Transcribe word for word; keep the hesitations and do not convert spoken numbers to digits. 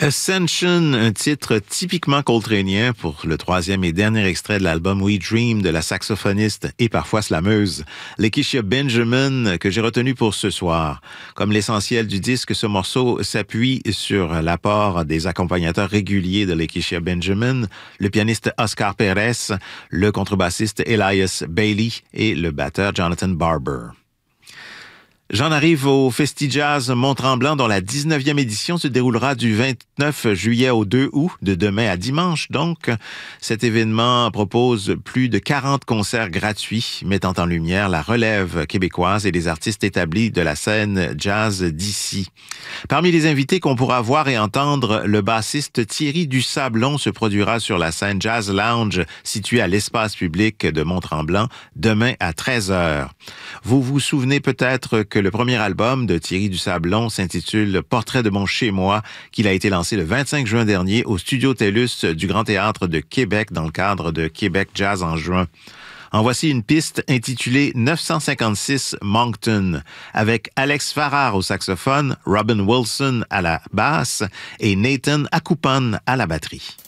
Ascension, un titre typiquement coltranien pour le troisième et dernier extrait de l'album We Dream de la saxophoniste et parfois slameuse Lakecia Benjamin que j'ai retenu pour ce soir. Comme l'essentiel du disque, ce morceau s'appuie sur l'apport des accompagnateurs réguliers de Lakecia Benjamin, le pianiste Oscar Perez, le contrebassiste Elias Bailey et le batteur Jonathan Barber. J'en arrive au FestiJazz Mont-Tremblant dont la dix-neuvième édition se déroulera du vingt-neuf juillet au deux août, de demain à dimanche. Donc, cet événement propose plus de quarante concerts gratuits mettant en lumière la relève québécoise et les artistes établis de la scène jazz d'ici. Parmi les invités qu'on pourra voir et entendre, le bassiste Thierry Dusablon se produira sur la scène Jazz Lounge située à l'espace public de Mont-Tremblant demain à treize heures. Vous vous souvenez peut-être que le premier album de Thierry Dusablon s'intitule « Portrait de mon chez-moi » qu'il a été lancé le vingt-cinq juin dernier au Studio TELUS du Grand Théâtre de Québec dans le cadre de Québec Jazz en juin. En voici une piste intitulée neuf cent cinquante-six Moncton avec Alex Farrar au saxophone, Robin Wilson à la basse et Nathan Akupan à la batterie.